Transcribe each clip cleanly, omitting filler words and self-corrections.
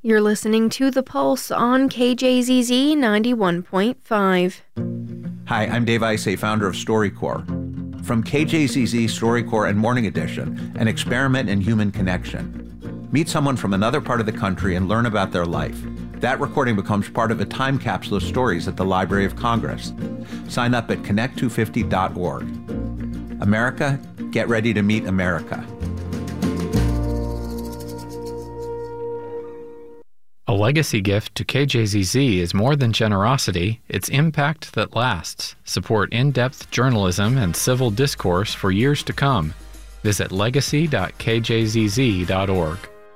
You're listening to The Pulse on KJZZ 91.5. Hi, I'm Dave Isay, founder of StoryCorps. From KJZZ, StoryCorps, and Morning Edition, an experiment in human connection. Meet someone from another part of the country and learn about their life. That recording becomes part of a time capsule of stories at the Library of Congress. Sign up at connect250.org. America, get ready to meet America. A legacy gift to KJZZ is more than generosity, it's impact that lasts. Support in-depth journalism and civil discourse for years to come. Visit legacy.kjzz.org.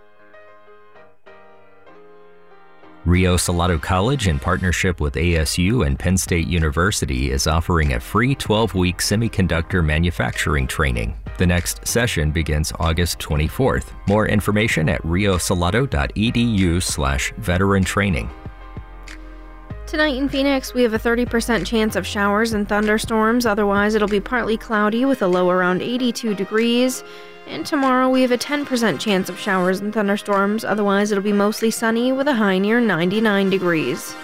Rio Salado College, in partnership with ASU and Penn State University, is offering a free 12-week semiconductor manufacturing training. The next session begins August 24th. More information at riosalado.edu/veteran training. Tonight in Phoenix, we have a 30% chance of showers and thunderstorms. Otherwise, it'll be partly cloudy with a low around 82 degrees. And tomorrow, we have a 10% chance of showers and thunderstorms. Otherwise, it'll be mostly sunny with a high near 99 degrees.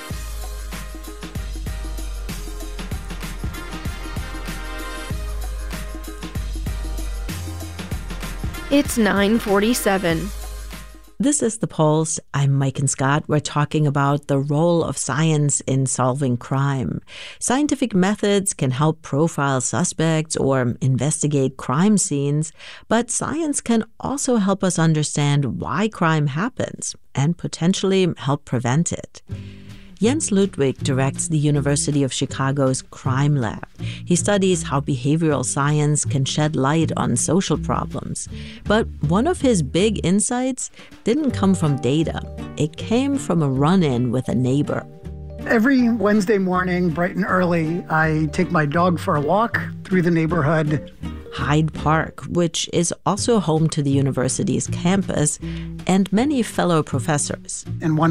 It's 9:47. This is The Pulse. I'm Mike and Scott. We're talking about the role of science in solving crime. Scientific methods can help profile suspects or investigate crime scenes, but science can also help us understand why crime happens and potentially help prevent it. Jens Ludwig directs the University of Chicago's Crime Lab. He studies how behavioral science can shed light on social problems. But one of his big insights didn't come from data. It came from a run-in with a neighbor. Every Wednesday morning, bright and early, I take my dog for a walk through the neighborhood. Hyde Park, which is also home to the university's campus and many fellow professors. And one